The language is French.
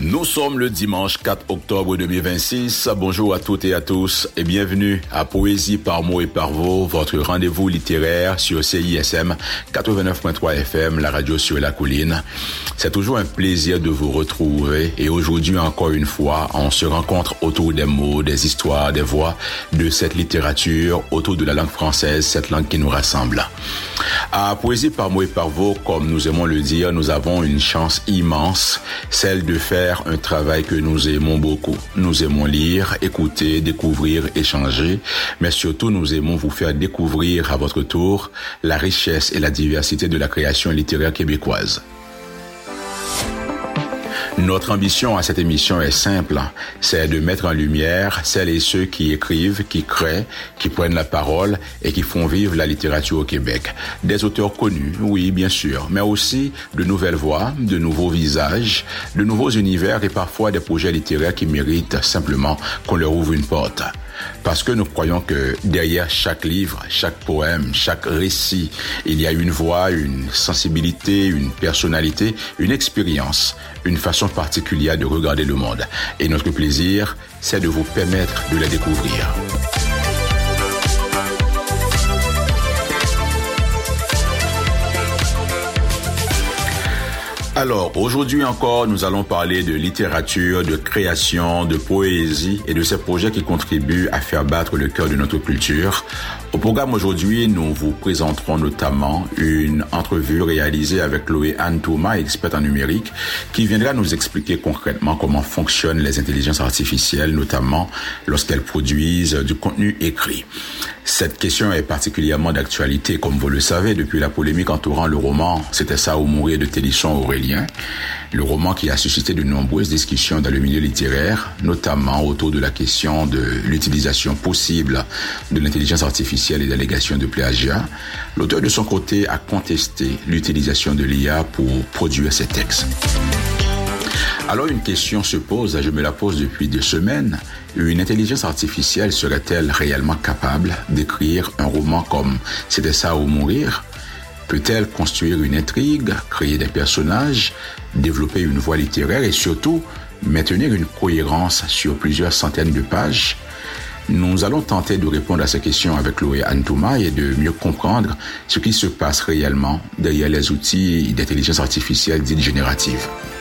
Nous sommes le dimanche 4 octobre 2026. Bonjour à toutes et à tous et bienvenue à Poésie par mots et par mots, votre rendez-vous littéraire sur CISM 89.3 FM, la radio sur la colline. C'est toujours un plaisir de vous retrouver et aujourd'hui encore une fois, on se rencontre autour des mots, des histoires, des voix de cette littérature, autour de la langue française, cette langue qui nous rassemble. À Poésie par mots et par mots, comme nous aimons le dire, nous avons une chance immense, celle de faire un travail que nous aimons beaucoup. Nous aimons lire, écouter, découvrir, échanger, mais surtout nous aimons vous faire découvrir à votre tour la richesse et la diversité de la création littéraire québécoise. Notre ambition à cette émission est simple, c'est de mettre en lumière celles et ceux qui écrivent, qui créent, qui prennent la parole et qui font vivre la littérature au Québec. Des auteurs connus, oui, bien sûr, mais aussi de nouvelles voix, de nouveaux visages, de nouveaux univers et parfois des projets littéraires qui méritent simplement qu'on leur ouvre une porte. Parce que nous croyons que derrière chaque livre, chaque poème, chaque récit, il y a une voix, une sensibilité, une personnalité, une expérience, une façon particulière de regarder le monde. Et notre plaisir, c'est de vous permettre de la découvrir. Alors, aujourd'hui encore, nous allons parler de littérature, de création, de poésie et de ces projets qui contribuent à faire battre le cœur de notre culture. Au programme aujourd'hui, nous vous présenterons notamment une entrevue réalisée avec Chloé-Anne Thomas, experte en numérique, qui viendra nous expliquer concrètement comment fonctionnent les intelligences artificielles, notamment lorsqu'elles produisent du contenu écrit. Cette question est particulièrement d'actualité, comme vous le savez, depuis la polémique entourant le roman « C'était ça ou mourir » de Télisson Aurélien, le roman qui a suscité de nombreuses discussions dans le milieu littéraire, notamment autour de la question de l'utilisation possible de l'intelligence artificielle et d'allégations de plagiat. L'auteur de son côté a contesté l'utilisation de l'IA pour produire ses textes. Alors une question se pose, je me la pose depuis 2 semaines. Une intelligence artificielle serait-elle réellement capable d'écrire un roman comme « C'était ça ou mourir » ? Peut-elle construire une intrigue, créer des personnages, développer une voix littéraire et surtout maintenir une cohérence sur plusieurs centaines de pages ? Nous allons tenter de répondre à ces questions avec Chloé-Anne Thomas et de mieux comprendre ce qui se passe réellement derrière les outils d'intelligence artificielle dite générative.